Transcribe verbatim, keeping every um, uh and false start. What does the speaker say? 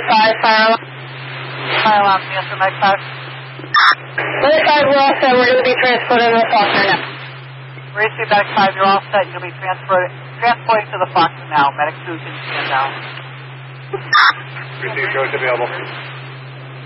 five, fire alarm. Fire alarm, answer Mike five. Mike five, we're all set. We're going to be transported to the Foster now. Race back five, you're all set. You'll be transported, transporting to the Foster now. Medic two can stand down. Receive coach available.